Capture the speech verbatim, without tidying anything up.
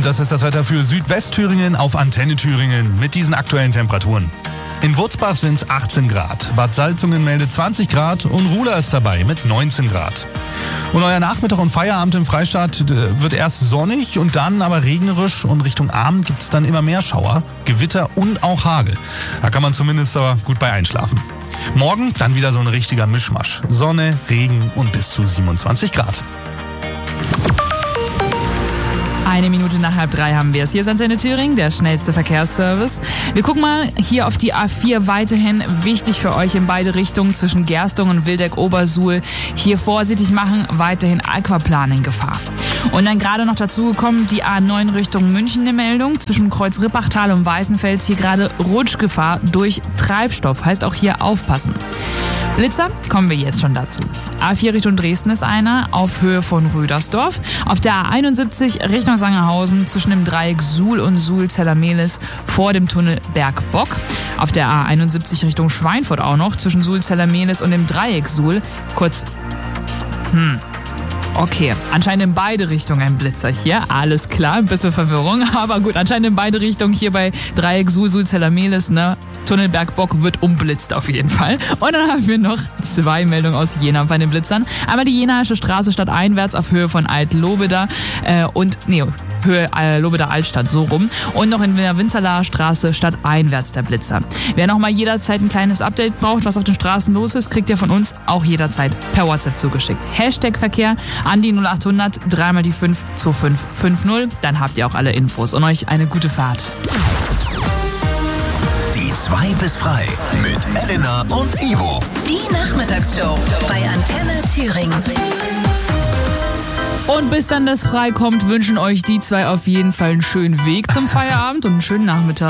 Und das ist das Wetter für Südwestthüringen auf Antenne Thüringen mit diesen aktuellen Temperaturen. In Wurzbach sind es achtzehn Grad, Bad Salzungen meldet zwanzig Grad und Ruhla ist dabei mit neunzehn Grad. Und euer Nachmittag und Feierabend im Freistaat wird erst sonnig und dann aber regnerisch und Richtung Abend gibt es dann immer mehr Schauer, Gewitter und auch Hagel. Da kann man zumindest aber gut bei einschlafen. Morgen dann wieder so ein richtiger Mischmasch. Sonne, Regen und bis zu siebenundzwanzig Grad. Eine Minute nach halb drei haben wir es. Hier ist Antenne Thüringen, der schnellste Verkehrsservice. Wir gucken mal hier auf die A vier weiterhin. Wichtig für euch in beide Richtungen zwischen Gerstung und Wildeck-Obersuhl. Hier vorsichtig machen, weiterhin Aquaplaning in Gefahr. Und dann gerade noch dazu gekommen, die A neun Richtung München eine Meldung. Zwischen Kreuz-Rippachtal und Weißenfels hier gerade Rutschgefahr durch Treibstoff. Heißt auch hier aufpassen. Blitzer, kommen wir jetzt schon dazu. A vier Richtung Dresden ist einer, auf Höhe von Rödersdorf. Auf der A einundsiebzig Richtung Sangerhausen zwischen dem Dreieck Suhl und Suhl-Zellermehlis vor dem Tunnel Bergbock. Auf der A einundsiebzig Richtung Schweinfurt auch noch zwischen Suhl-Zellermehlis und dem Dreieck Suhl. Kurz, hm... Okay, anscheinend in beide Richtungen ein Blitzer hier. Alles klar, ein bisschen Verwirrung. Aber gut, anscheinend in beide Richtungen hier bei Dreieck Suhl, Suhl-Zellermehlis, ne? Tunnel Bergbock wird umblitzt auf jeden Fall. Und dann haben wir noch zwei Meldungen aus Jena bei den Blitzern. Einmal die Jenaische Straße stadteinwärts auf Höhe von Alt-Lobeda äh, und, nee, Höhe äh, Lobeda Altstadt, so rum. Und noch in der Winzerlaer Straße stadteinwärts der Blitzer. Wer noch mal jederzeit ein kleines Update braucht, was auf den Straßen los ist, kriegt ihr von uns auch jederzeit per WhatsApp zugeschickt. Hashtag Verkehr an die null acht hundert, dreimal die fünf zwei fünf fünf null. Dann habt ihr auch alle Infos und euch eine gute Fahrt. Die zwei bis frei mit Elena und Ivo. Die Nachmittagsshow bei Antenne Thüringen. Und bis dann das frei kommt, wünschen euch die zwei auf jeden Fall einen schönen Weg zum Feierabend und einen schönen Nachmittag.